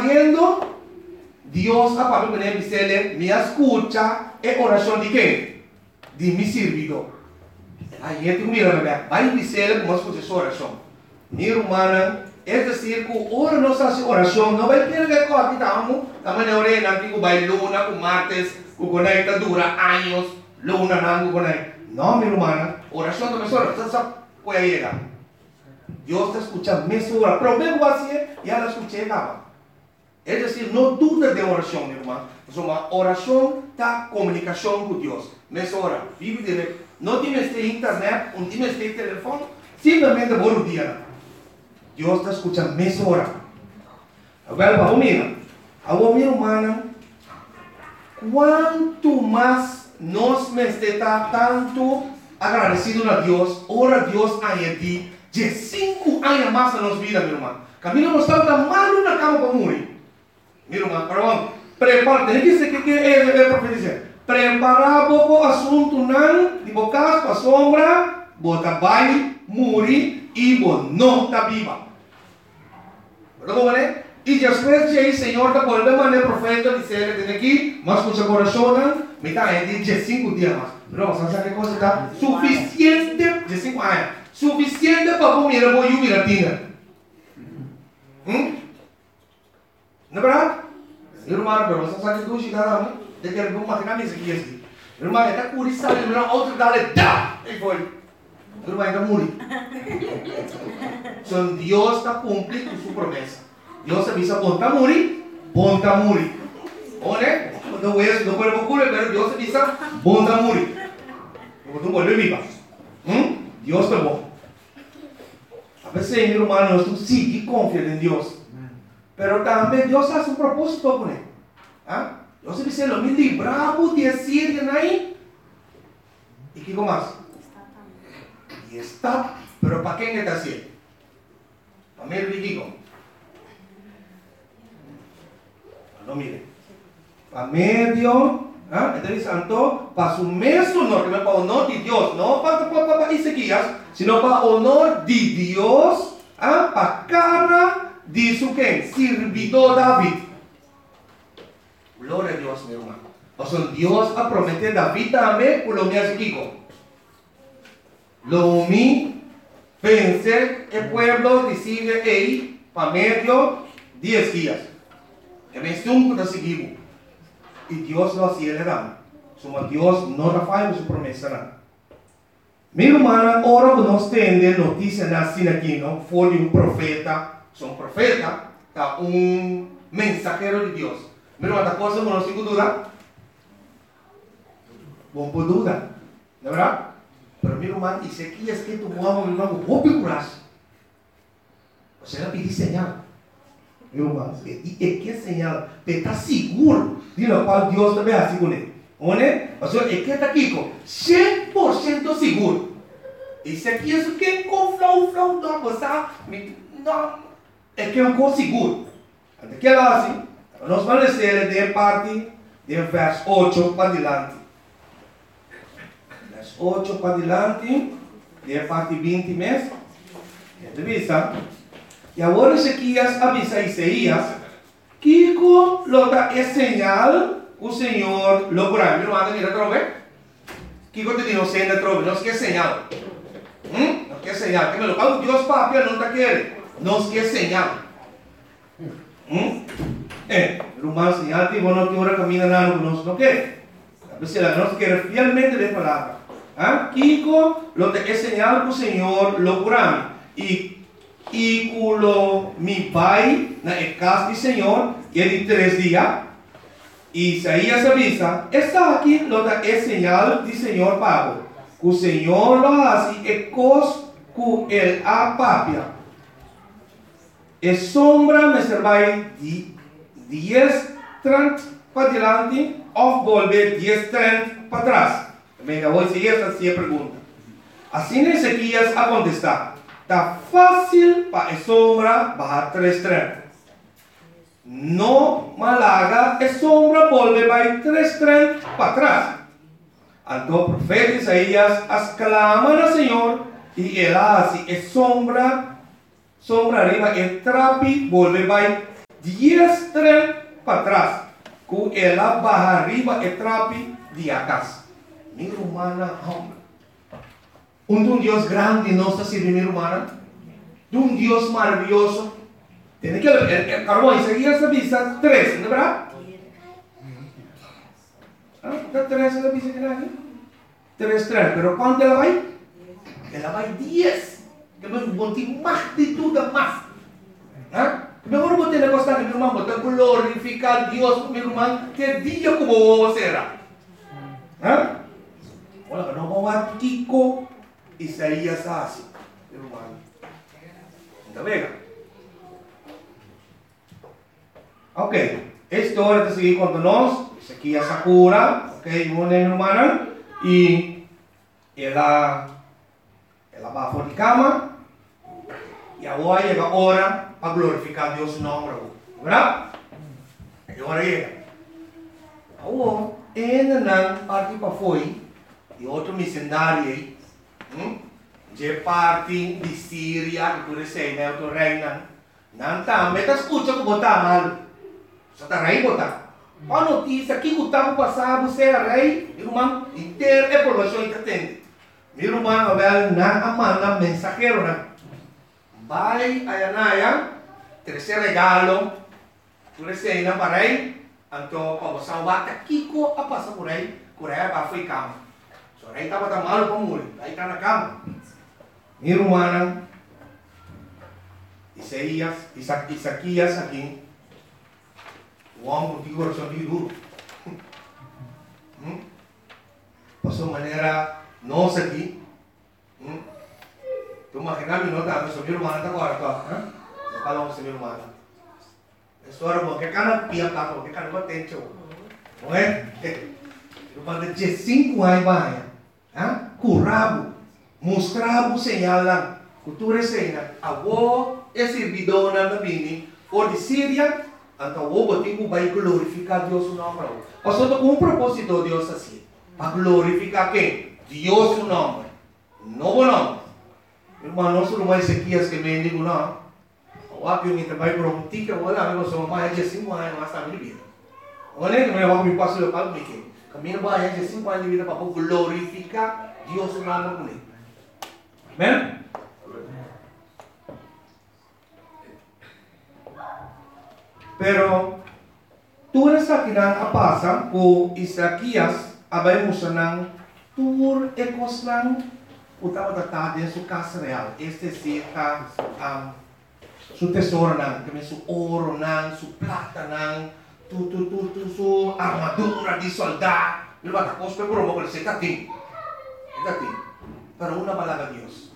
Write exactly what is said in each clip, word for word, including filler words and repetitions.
trayendo, Dios a papi me dice, me escucha, es oración de qué? De mi servidor. Aí gente mira, vai dizer como escucha essa oração. Minha irmã, é decir, que ora nossa oração não vai ter que cortar, tamo, tamo na orelha, que vai luna, com martes, com conecta dura anos, luna não com conecta. Não, minha irmã, oração também só, você sabe qual é ela. Deus está escutando mesmo ora, pero mesmo assim, e ela escuta acaba. É decir, não duda de oração, minha irmã. Uma oração da comunicação com Deus. Mesmo ora, vive direto. Não tienes de internet, não tienes de telefone, simplesmente por um dia. Deus está escutando mesmo ora. Agora, para o menino, a minha irmã, quanto mais nós me está tanto agradecido a Deus, ora Deus a ti, de cinco anos mais na nossa vida, minha irmã. Camilo não estava mal na cama para morrer. Minha irmã, perdão, prepara-te, o que é a profecia? Preparar o assunto não, de bocar para a sombra, bota vai, morrer e não está viva. Como é? E depois de aí, Senhor, está por maneira profeta, diz ele, tem aqui, mas com seu coração, me está aí de cinco dias mais. Não, você sabe que coisa está suficiente, de cinco anos, suficiente para comer a boa e a tina. Hum? Não é verdade? Irmão, você sabe que tu chega lá, de que ele não mata a mesa aqui assim. Irmão, ele está por isso, ele não outro dá-lhe, dá! E foi. Irmão, ele está morrendo. Então, Deus está cumprindo com sua promessa. Deus avisa, bom está morrendo, bom está morrendo. Olha, não conheço, não conheço o mas Deus avisa, bom está morrendo. Não vou volver viva. Hum? Deus está bom. A veces, meu irmão, nós sim confiamos em Deus. Pero também Deus faz um propósito com ele. ¿Ah? Deus dice, lo me libramos de decir ahí. ¿Y qué más? Y está. Pero ¿para quién está haciendo? Para mí el digo. No mire. Para medio. ¿Ah? Entonces santo. Para su mesmo honor. Que no es para honor de Dios. No para, para, para Ezequías. Sino para honor de Dios. ¿Ah? Para cara de su quien. Servidor David. Glória a Deus, meu irmão. O sea, Deus ha prometido David também por lo mío Kiko. Lo mi pensé el pueblo decide ahí para medio diez días. Que me estuvo de seguir. Y Dios lo hacía le dan. Somos Dios no rafael su promesa. Mi hermana, ahora nos tiene noticia así aquí, ¿no? Fue de un profeta. Son profeta, está un mensajero de Dios. Pero una cosa que no tengo duda, no puedo duda, ¿de verdad? Pero mi hermano dice que es que tu mamá me va a procurar. O sea, le pedí señal. Mi hermano, y es que señal, te está seguro de lo cual Dios te ve así con él. O sea, es que está aquí con cem por ciento seguro. Y se aqui é que com flow, flow, não, gostar, não, é que é um com seguro. Até que ela assim, nós vamos ler de parte de verso oito para adiante. Verso oito para adiante, de parte vinte mesmo. Revisa. E agora Ezequias avisa a Isaías que com lota é señal o Senhor lo curará. Mira, manda mira trove. Que quando te digo senda trove, não que é señal. Hum? Não que é señal. Que me lo pago Deus papel não tá querendo. Não que é señal. Hum? Eh, rumah señal que bueno que ahora camina nada conosco, não quer? A veces la nos quer fielmente de palavra. Ah? Kiko lo te é señal que o Senhor lo curará. E E o meu pai, na casa do Senhor, que é de três dias, Isaías avisa, está aqui, lo da é señal do Senhor Pablo. Que o Senhor lo hace e cos que ele apapia. E sombra me servirá de dez, trinta para diante, ou volver dez, trinta para trás. Venga, hoje se essa é a pergunta. Assim Ezequias a contestar. Está fácil para a sombra bajar três trinta. No malaga, a sombra volve vai três trinta para trás. Então o profeta Isaías as clama ao Senhor e ele hace a sombra, sombra arriba, e trapi volve vai diez tren para atrás. Que ela barra arriba e trape de atrás. Minha humana, hombre. Um de um Deus grande não está servindo, minha humana. De um Deus maravilhoso. Tem que ver, Carmão, isso aqui é essa vista três, não é verdade? Ah, está três essa vista que não três, três, mas quanto ela vai? Ela vai dez. Que eu vou ter mais de tudo, mais. Ah? Agora eu vou ter negócio que meu irmão, vou glorificar Deus, meu irmão, que dia como você será. Ah? Olha, não vou a Kiko, Isaías assim, meu irmão. Está vendo? Ok, esta história está seguindo com nós. Isso aqui é Sakura, ok, uma minha irmã, e ela, ela vai fora de cama, e agora chega a hora para glorificar Deus em nome, verdade? E agora chega. Agora, ainda não parte para foi, e outro missionário, hum? de parte de Síria, que tu recebe, né, outro reino, não está, mas está escutando como está mal. Só está rei botar. A notícia que o tempo passado você era rei, irmão, inteiro é informação que tem. Meu irmão, vai na manda mensageiro, né? Vai a Anaya, terceiro regalo, por esse aí não para rei, então para você bata Kiko a passar por aí, por aí para foi cama. Só rei estava tão malo para morrer, aí está na cama. Meu irmão, Isaías, Isaquias aqui. O homem que coração de duro. Hum? Passou maneira nossa aqui. Hum? Tu imagina que não está, mas o meu irmão está agora, tá? Não fala com o meu irmão. A história boa, que cada pia cá, que cada uma tem teu. Não é? Eu mando de cinco anos vai, ah? Curabo, mostrava o sinal lá, cultura cena, avó é servidor na bini, ou de Síria. Então, o botico vai glorificar Deus no nome. Pastor, com um propósito Deus assim. Para glorificar quem? Deus no nome. Novo nome. Irmão, nós não vai ser aqui que me digo não. O aqui eu trabalho para um tique, eu vou lá, eu sou mais de cinco anos, mas está minha vida. Olha, eu vou me passar o palco aqui. Caminho vai de cinco anos de vida para glorificar Deus no nome. Amém? Pero, tu rasa kinang apasa ko Isaquias abay mo siya ng tur ekos lang utama tatade su casa real. Este sita um, su tesoro nang, kami su oro nang, su plata nang, tu tu tu tu su armadura di solda. Diba tapos pe bro mo ko sa tating. Tating. Pero una malaga Dios.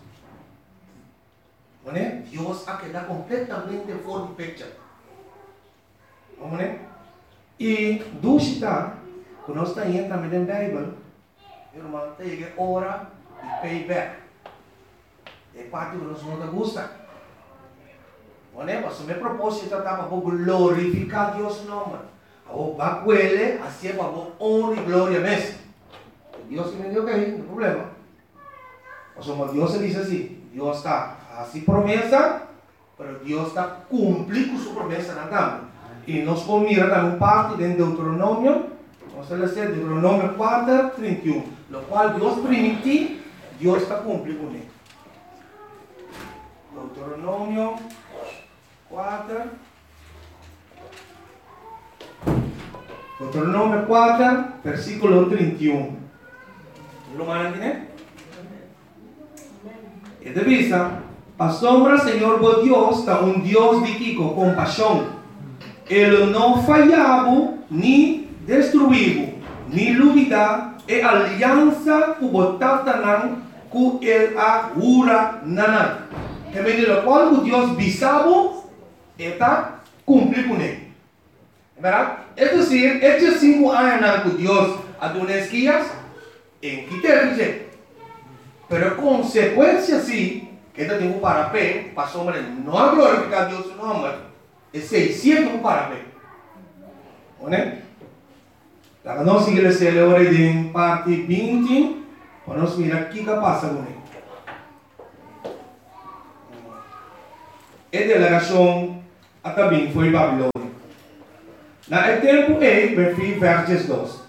Mane, Dios a queda completamente for the picture. Vamos né? E dúvida, quando nós estamos entrando na Bíblia, irmão, tem que hora de payback. É parte que nós não gosta. Vamos né? Mas o meu propósito é para glorificar Deus no nome. O bacuele, assim é para honra e glória mesmo. Deus que me deu que aí, não tem problema. Mas o Deus diz assim, Deus está assim promessa, mas Deus está cumprindo sua promessa na cama. E nós vamos mirar uma parte de Deuteronômio, vamos ler Deuteronômio quatro, trinta e um, no qual Deus permitiu, Deus está cumprindo com ele. Deuteronômio quatro, Deuteronômio quatro, versículo trinta e um. Lo mandan, né? E de vista, a sombra, Senhor, vos Deus, está um Deus de Kiko, compaixão. Ele não falhava, nem destruiu, nem duvida, e aliança que botava não, que ele agura não. Que me diz, quando Deus bisava, está cumprindo com ele. É verdade? É dizer, estes cinco anos que Deus adonesquias, em que termine. Pero consequência sim, que ainda tem um parapé, para a sombra não glorificar Deus no nome. É seiscentos para ver. Né? A nossa igreja é agora em parte vinte, para nós mirar o que passa com ele. É delegação também foi Babilônia. Na tempo ei, versi versos dois.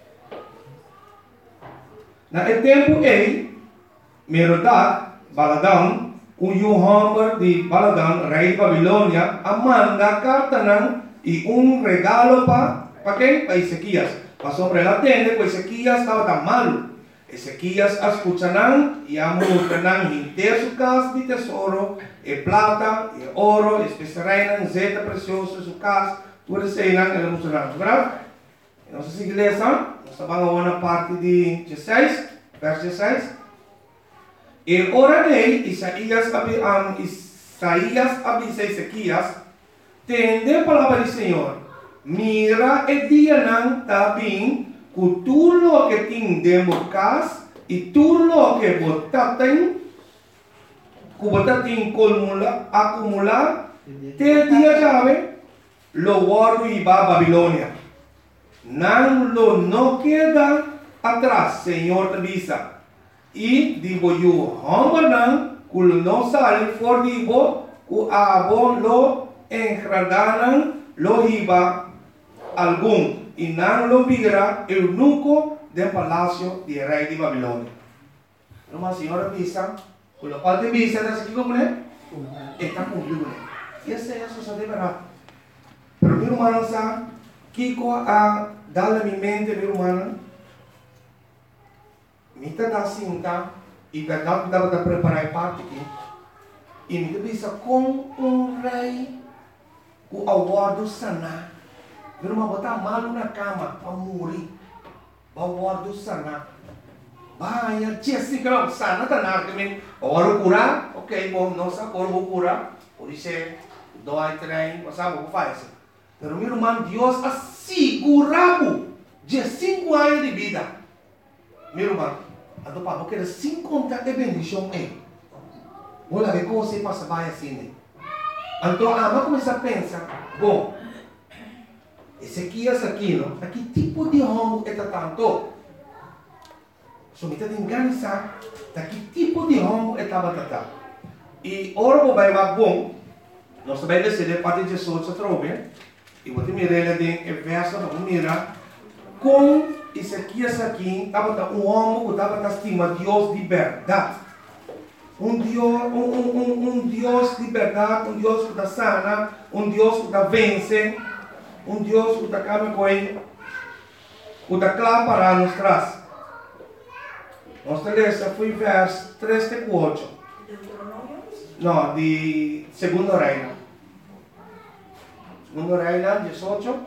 Na tempo ei, Merodach, Baladão, o Yuhamber de Baladão, rei de Babilônia, a manda carta não e um regalo para para quem? Para Ezequias. Passou para ela tenda, porque Ezequias estava tão malo. Ezequias escuta não e a multa não inteira sua casa de tesouro, e plata, e ouro, e especiaria, zeta preciosa, sua casa, tudo isso aí não é emocionante, verdade? Nossa igreja, nós vamos na parte de dezesseis, verso dezesseis. E ora dei, Isaías Isaías avisa Ezequias, tende a palavra do Senhor, mira e dia não está bem, que tudo o que tem dentro de casa, e tudo o que você tem, que você tem acumular, te dia chave, lo guardo e va a Babilônia. Não lo não queda atrás, Senhor te avisa. E digo eu, homem não, que não sale for digo, que abo lo engradaram, lo iba algum, e não lo vira eunuco do palácio de rei de Babilônia. Uma senhora avisa, que lo qual te avisa, está aqui como é? Está cumprido. E essa é a sociedade barata. Pero meu irmão sabe, Kiko a dar na minha mente, meu irmão, me está cinta e verdade dava para preparar parte aqui. E me bisa com um rei o aguardo sana. Meu irmão botar malo na cama para morrer. O aguardo sana. Vai, tia assim que não sana tá nada também. Agora curar, ok, bom, não sabe como vou curar. Por isso dói trem, não sabe o que faz. Pero meu irmão, Deus assegurou de cinco anos de vida. Meu irmão, a do papo quer cinquenta de bendição aí. Vou lá ver como você passa vai assim. Então, a mãe começa a pensar, bom, esse aqui, esse aqui, não? Que tipo de homem é tanto? So, me está enganando, que tipo de homem é tanto? E, ora, vou vai lá, bom, nós também decidimos parte de Jesus, se trove, e vou te mirar de verso, vamos mirar, com esse aqui, esse aqui, estava um homem que estava estima Deus de verdade. Um Deus, um, um, um, um Deus de verdade, um Deus que está sana, um Deus que está vence, um Deus que está calma com ele, que está claro para nos traz. Nossa letra foi verso três e quatro. Não, de Segundo Reino. Segundo Reino, dezoito.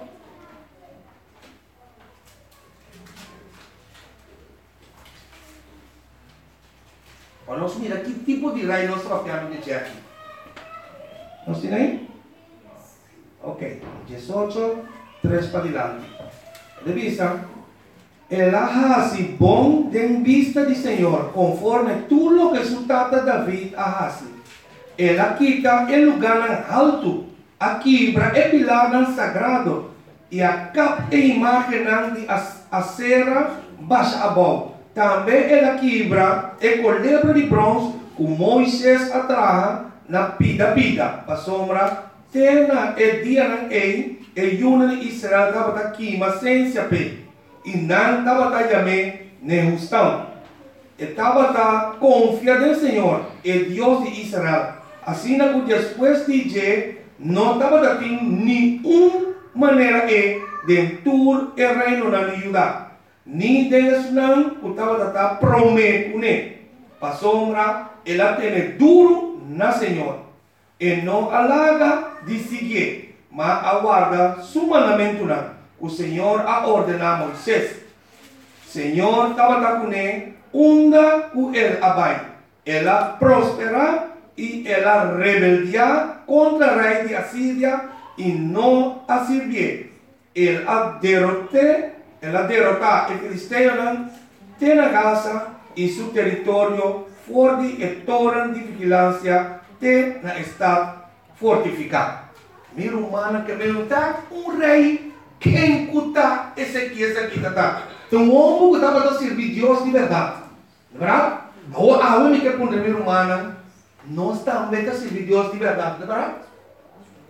Nós mira que tipo de rei nós tratamos de dizer aqui. Nós temos aí? Ok. dezoito, três para diante. De vista, ele hace bom de vista do Senhor, conforme tudo o que su tata David hace. Ele quita o lugar alto, a quebra e pilar sagrado, e a capa e imagem de acera baixa abaixo. Também ela quebra e colebra de bronze que Moisés atraja na pida pida. Para sombra, tena e dia não é, e yuna de Israel estava aqui, mas sem saber. E não estava também nem justão. Estava confiando no Senhor, e Deus de Israel. Assim que depois de dizer, não estava tendo nenhuma maneira de tur e reino na Judá. Ni Deus não estava prometendo. Para sombra, ela tem duro na Senhor. E não alaga de seguir, mas aguarda su mandamento não. O Senhor a ordenar a Moisés. Senhor estava com ele, unda com ele abai. Ela prospera e ela rebeldia contra o rei de Assíria e não a servir. Ele a derrotou. Ela derrotar o filisteu tem a Gaza e seu território forte e torre de vigilância tem na estado fortificado. Meu irmão que perguntar um rei quem cuta esse aqui, esse aqui, tá? Então o homem que estava a servir Deus de verdade, verdade? A única pergunta meu irmão, nós também a servir Deus de verdade, verdade?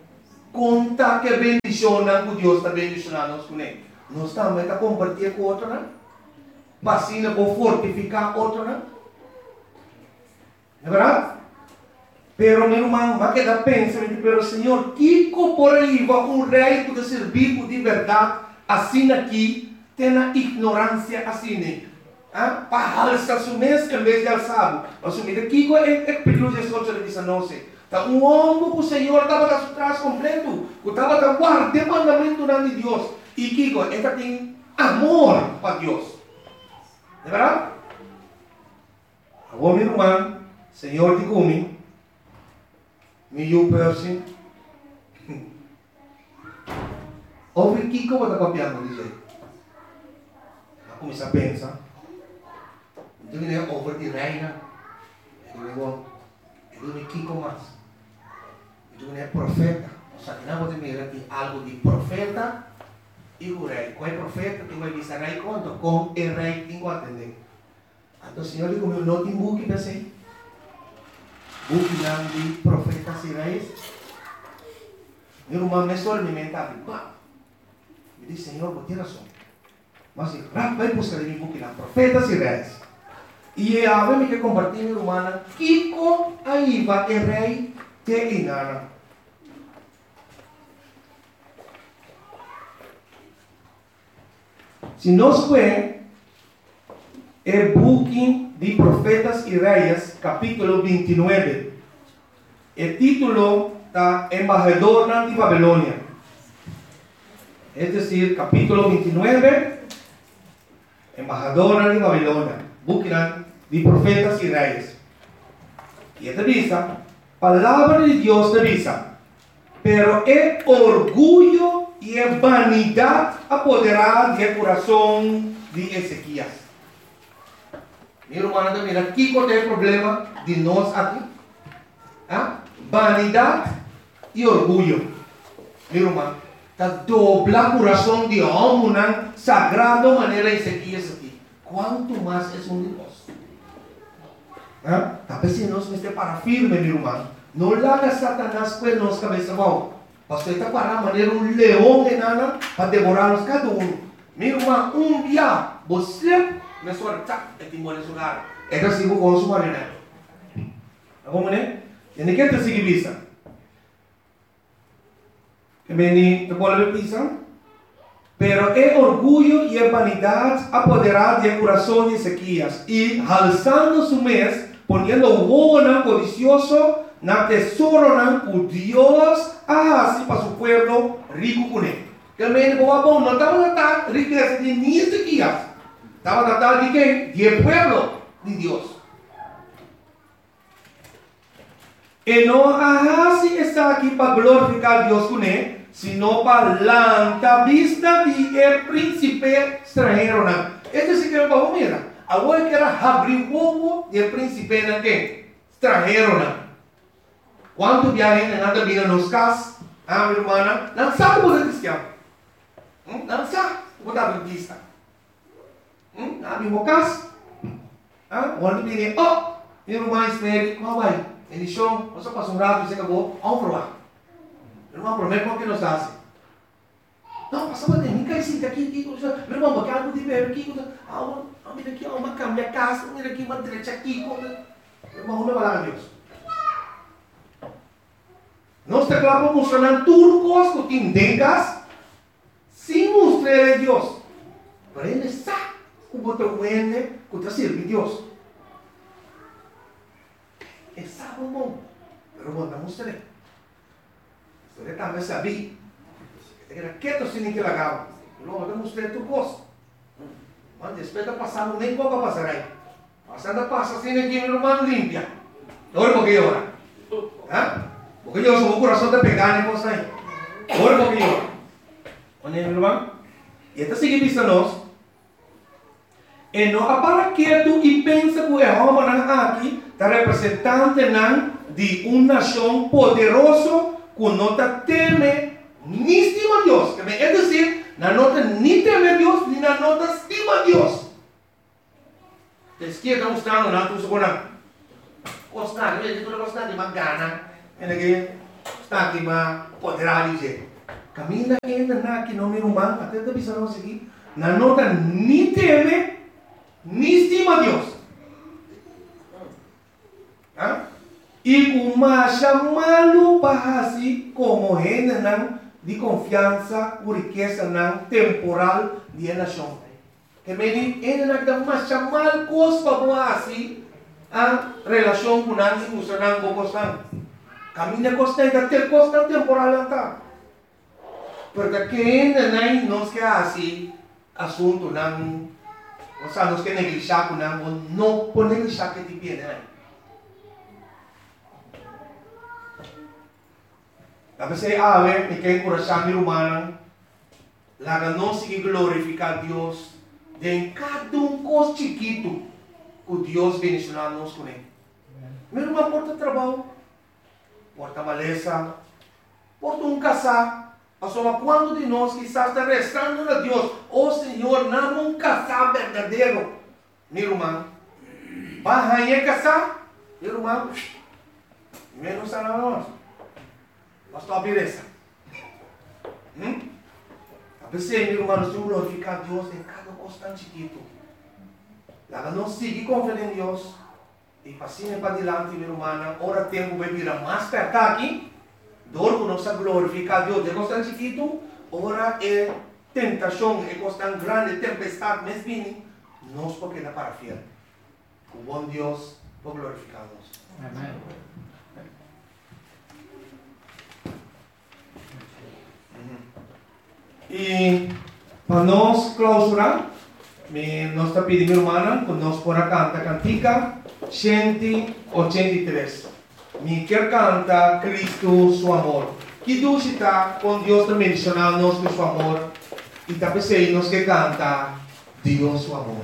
conta que bendicionan que Dios está bendicionando con él. No estamos a compartir con otro, ¿no? Vacina por fortificar otro, ¿no? ¿Es verdad? Pero mi hermano, va a quedar pensando, pero Señor, Kiko por ahí va un rey que servir de verdad, así aquí, tiene ignorancia así, ¿ah? Para alzar su mes en vez de alzar. O sea, mira, Kiko es peligroso de eso, le dice, no sé. Un hombre que el Señor estaba a su traje completo, que estaba a guardar el mandamiento de Dios. Y Kiko, esta tiene amor para Dios. ¿De verdad? Agora, meu irmão, Senhor de Gumi, me yu persi. Ouve Kiko, vou estar copiando, dizer. Eu comecei a pensar. Eu vim over de reina. Eu vim, eu vim Kiko mais. Eu vim profeta. Só que não vou ter algo de profeta. E o rei, com o profeta, tem que avisar rei quanto, com o rei tem que atender. Então o Senhor diz, meu não tem buque para ser. Buque não de profetas e reis. Meu irmão, me só me mental, me diz, Senhor, vou ter razão. Mas rápido, vai buscar de mim buque lá, profetas e reis. E a ver me quer compartilhar, meu irmão, Kiko aí vai o rei te engana. Se nós vemos el booking de Profetas y Reyes, capítulo veintinueve, el título está Embajador de Babilonia. Es decir, capítulo veintinueve, Embajador de Babilonia, booking de Profetas y Reyes. Y esta dice, palabra de Dios te dice, pero el orgullo y la vanidad apoderada del corazón de Ezequías. Mi hermano, mira, aquí con el problema de nos aquí. ¿Ah? Vanidad y orgullo. Mi hermano, está dobla corazón de hombre, sagrado manera Ezequías aquí. ¿Cuánto más es un Dios? ¿Ah? Tal vez si nos esté para firme, mi hermano. No le haga Satanás pues nos cabeza bajo. Pastor está para maneira um leão enana para devorar-nos cada um. Meu irmão, um dia você me sorta e te mole sugar. É que assim vou consumar né? Vamos né? E nem que te siga vista. Que vem te bola de pisa. Pero é orgulho e a vanidade apoderado do coração de Ezequias e alçando su mês, poniendo o codicioso na tesouro o Dios así para su pueblo rico con él. Que el médico va a no estaba tratando riqueza de ni Ezequías, estaba tratando de qué? De pueblo de Dios. Y no así está aquí para glorificar a Dios con él, sino para la vista de el príncipe extranjero. Este sí que es para mira. Ahora que era abrir huevo del príncipe en qué? Extranjero. ¿Cuántos viajes en nada vienen los casos? Ah, mi hermana, não sabe o que é cristiano. Não sabe o que é adventista. Ah, meu caso. Ah, quando viene, oh, meu irmão espere, qual vai? Ele chão, você passa um rato e você acabou, vamos provar. Meu irmão, promete o que nos faz. Não, passa para mim, cai sim, aqui, aqui, meu irmão, porque algo de ver aqui, ah, vamos aqui, uma cama, casa, vamos aqui, uma direita aqui, meu irmão, não vai lá a Deus. Nós estamos mostrando turcos que tindengas sin mostrar a Dios. Pero Él sabe cómo te mueve, cómo te sirve Dios. Él sabe un mundo, pero vos no mostré. Usted también sabía. Te queda quieto sin que la haga. Luego te mostré tu cosa. Mas después de pasar, nem como va a pasar ahí. Pasando pasa sin que mi hermano limpia. Ahora porque llora. ¿Ah? Porque yo soy un corazón de pegar en cosas ahí. Ahora porque llora. ¿Oye, mi hermano? Y esta sigue viéndonos. E não para quieto e pensa que o homem aqui está representante de uma nação poderosa que não teme nem estima Deus. É dizer, não nem teme Deus, nem não estima Deus. A esquerda mostrando, não, tu segura. Constante, vedi, tu constante, ma gana. E che está aqui, mas poderá dizer. Camila ainda na aqui no meu irmão, até da bisa não aqui, na nota nem teme, nem estima Deus. Ah? E uma chamá-lo para si como ainda não de confiança, por riqueza não temporal de nação. Que me diz, ainda não dá uma chamar coisa para assim, a relação com nós e com não com coisa. Caminha coisa ainda ter coisa temporal não. Porque que ainda não nos que assim assunto não, ou seja, nos que negligenciar com não, não pode negligenciar que te viene aí. Tapi saya awet, ni kaya coração humano, lá não se glorificar Deus, de cada um coisa chiquito, que Deus bendicionar nos com ele. Mesmo uma porta de trabalho, porta maleza, porta um casar, mas quando de nós que está restando a Deus, oh Senhor, não um casar verdadeiro, meu irmão, vai aí casar, meu irmão, menos a nós. Mas tu obedece. Hum? A pessoa, meu irmão, nós temos que glorificar Deus em cada coisa chiquito. Lá não seguir confiando em Deus. E passinha para adiante, meu irmão. Ora tempo vai virar mais perto aqui. Dor que nós glorificar Deus. É coisa chiquito. Ora é tentação, é coisa grande, tempestade, mas bem. Nós porque dá para fiel. O bom Deus por glorificar Deus. Amém. E para nós clausurar, nós está pedindo, irmã, que nós por cantar cantica cento e oitenta e três. Me quer cantar Cristo, seu amor. Que Deus está com Deus também mencionar nós com seu amor. E está pensando nós que canta Deus, seu amor.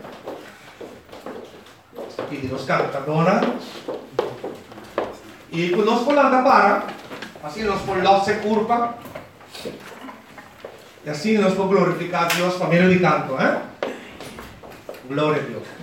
Aqui nós canta, dona. E quando nós falamos para, assim nós falamos se curva. E assim nós podemos glorificar a Deus para meio de canto, eh? Glória a Deus.